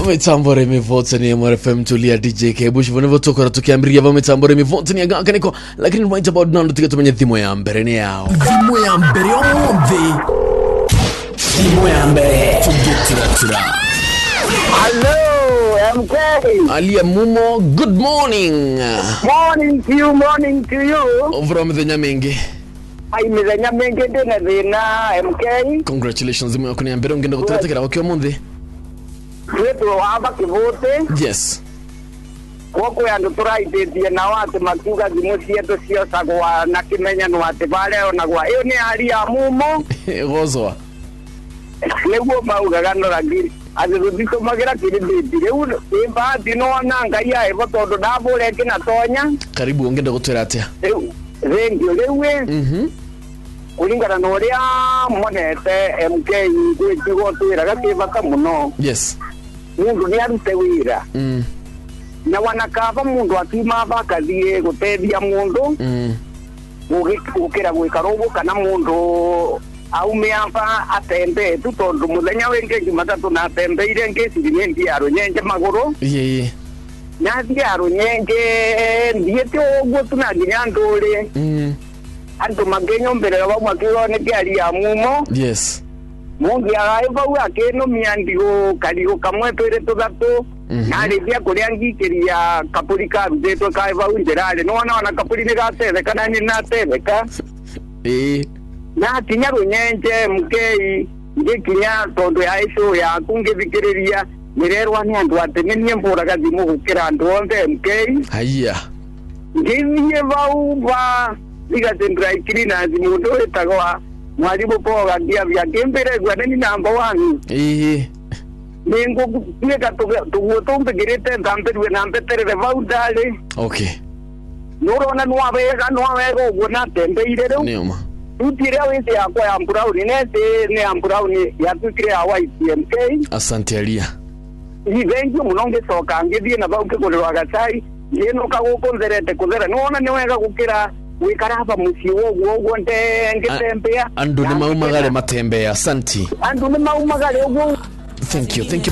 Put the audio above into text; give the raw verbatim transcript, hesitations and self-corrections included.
Mitambore mivote ni M R F M tulia D J K Bush vonevo tokora tukiambiria va mitambore mivote ni agaka niko lakini right about now tukiga tumenye thimo ya mbere ni yao thimo ya mbere omve thimo ya mbere tugitira tira. Hello M K Alia Mumo, good morning. Morning to you, morning to you. From the Nyamenge. Ai meza Nyamenge dena dena M K. Congratulations mwe kuniambira ungenda gutaratekera wakyo mundi. Wetu waba kivote. Yes. Wako ya nduturaitetie na watu makiuga zimucie to cio sagwa na kimenya no ate bale ona gwa iyo ni hali ya Mumo. Gozwa. Lewo maugaga no rangiri. Azirudiko magira kiribiti. Lewo imba dino nanga ya ebo todo dabole kina tonya. Karibu ungenda gutwera atia. Rendio lewe. Mhm. Kulingana na uria monete M K gwitigo twira gakibaka muno. Yes. Mundu ni arute wira. Mm. Na wanakava mundu atuma bakathie gutethia mundu. Mm. Ugikira gwikarogo kana mundu aume amba atembe tu tondu muthenya wenge Jumatatu na atembeire ngeci nyendi aro nyenje maguru. Ye ye. Na aro nyenje ndiete ogwo tuna nginyandure. Mm. Andu magenyo mbere wa mwakiwa ne kiari ya Mumo. Yes. Mungi agaiva u akeno miandigo kaligo kamwe twere tuthatu. Na rĩthia kũrĩa ngikĩria kapuri karutĩtwo kaiva u njerare no wana wana kapuri nĩ gatetheka na nĩ natetheka. Eh. Na tinya runyenje mkei ngikinya tondu ya icio ya kungithikiriria nirerwa ni andu atemenie mburaga thimu gukira andu onthe mkei. Haya. Ngithie vau va igatendra ikirina thimu ndo etagwa mwalimu poga ngia vya kembere gwa ni namba one. Eh. Ningo nega tuguo tumbigirite ndamberwe nambeterere vau ndale. Okay. Nurona no avega no avega uguo na tembeire riu. Neoma. Tutire wese yakwa ya brown nete ne ya brown ya tutire ya white M K. Asante Alia. Ivengi munonge soka ngithie na bauke kulwa gacai yeno kagukonzerete kuthera nona ni wega gukira wikaraba muci woguo woguo ndengitembea andu ni maumagare matembea. Asante. Andu ni maumagare woguo. Thank you. Thank you.